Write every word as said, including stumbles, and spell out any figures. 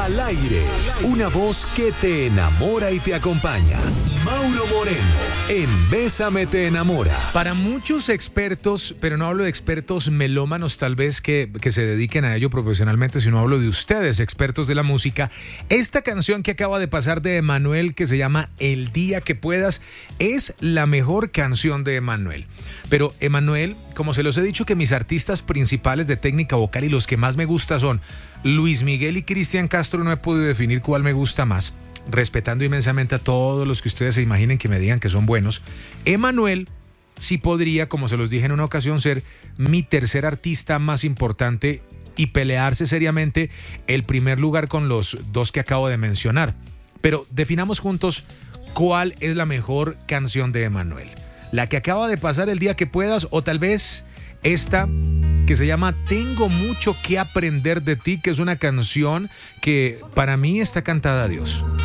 Al aire, una voz que te enamora y te acompaña. Mauro Moreno, en Bésame te enamora. Para muchos expertos, pero no hablo de expertos melómanos tal vez que, que se dediquen a ello profesionalmente, sino hablo de ustedes, expertos de la música, esta canción que acaba de pasar de Emmanuel, que se llama El Día que Puedas, es la mejor canción de Emmanuel. Pero Emmanuel, como se los he dicho que mis artistas principales de técnica vocal y los que más me gustan son Luis Miguel y Cristian Castro, no he podido definir cuál me gusta más, respetando inmensamente a todos los que ustedes se imaginen que me digan que son buenos. Emmanuel sí podría, como se los dije en una ocasión, ser mi tercer artista más importante y pelearse seriamente el primer lugar con los dos que acabo de mencionar. Pero definamos juntos cuál es la mejor canción de Emmanuel. La que acaba de pasar, El Día que Puedas, o tal vez esta que se llama Tengo mucho que aprender de ti, que es una canción que para mí está cantada a Dios.